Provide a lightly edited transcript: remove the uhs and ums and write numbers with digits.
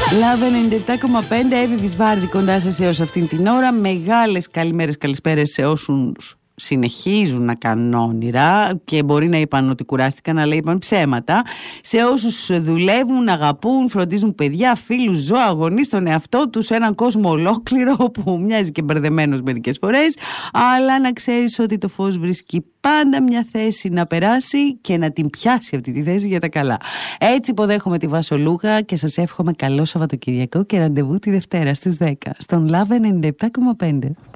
Love 97,5, Εύη Βυσβάρδη κοντά σας έως αυτήν την ώρα. Μεγάλες καλημέρες, καλησπέρες σε όσους συνεχίζουν να κάνουν όνειρα και μπορεί να είπαν ότι κουράστηκαν, αλλά είπαν ψέματα. Σε όσους δουλεύουν, αγαπούν, φροντίζουν παιδιά, φίλους, ζώα, αγωνείς, τον εαυτό τους, έναν κόσμο ολόκληρο που μοιάζει και μπερδεμένος μερικές φορές, αλλά να ξέρεις ότι το φως βρίσκει πάντα μια θέση να περάσει και να την πιάσει αυτή τη θέση για τα καλά. Έτσι υποδέχομαι τη Βασολούγα και σας εύχομαι καλό Σαββατοκυριακό και ραντεβού τη Δευτέρα στις 10 στον Love 97,5.